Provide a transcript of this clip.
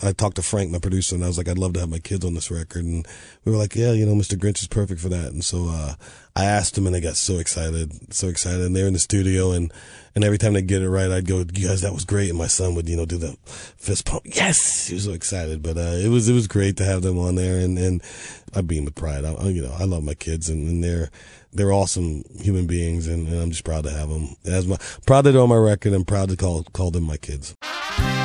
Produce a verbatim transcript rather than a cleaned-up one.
I talked to Frank, my producer, and I was like, I'd love to have my kids on this record. And we were like, yeah, you know, Mister Grinch is perfect for that. And so, uh, I asked them and they got so excited, so excited. And they were in the studio and, and every time they get it right, I'd go, you guys, that was great. And my son would, you know, do the fist pump. Yes! He was so excited. But, uh, it was, it was great to have them on there. And, and I beam with pride. I, you know, I love my kids and, and they're, they're awesome human beings. And, and I'm just proud to have them. As my, proud that they're on my record and proud to call, call them my kids.